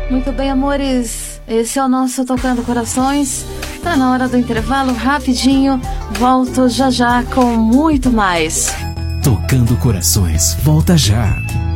Muito bem, amores. Esse é o nosso Tocando Corações. Tá na hora do intervalo, rapidinho. Volto já já com muito mais. Tocando Corações, volta já.